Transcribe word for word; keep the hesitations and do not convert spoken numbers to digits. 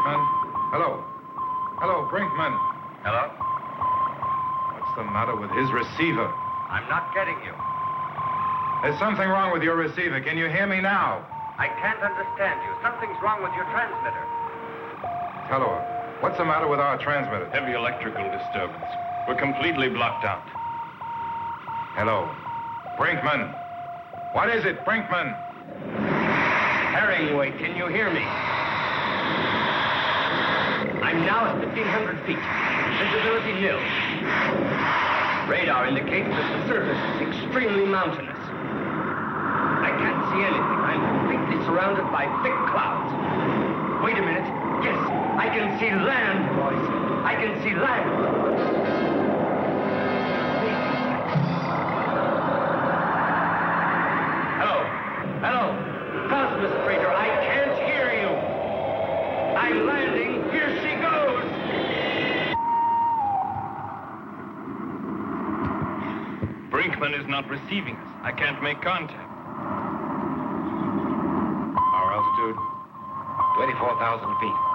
Brinkman. Hello. Hello, Brinkman. Hello? What's the matter with his receiver? I'm not getting you. There's something wrong with your receiver. Can you hear me now? I can't understand you. Something's wrong with your transmitter. Hello. What's the matter with our transmitter? Heavy electrical disturbance. We're completely blocked out. Hello. Brinkman. What is it, Brinkman? Herringway, can you hear me? I'm now at fifteen hundred feet. Visibility nil. Radar indicates that the surface is extremely mountainous. I can't see anything. I'm completely surrounded by thick clouds. Wait a minute. Yes, I can see land, boys. I can see land. Hello, Cosmos Freighter, I can't hear you. I'm landing, here she goes. Brinkman is not receiving us. I can't make contact. Our altitude? twenty-four thousand feet.